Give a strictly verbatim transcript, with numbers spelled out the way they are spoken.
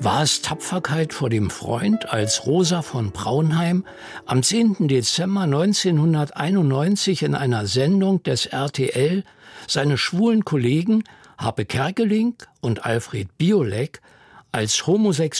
War es Tapferkeit vor dem Freund, als Rosa von Braunheim am zehnten Dezember neunzehnhunderteinundneunzig in einer Sendung des R T L seine schwulen Kollegen Harpe Kerkeling und Alfred Biolek als homosexuell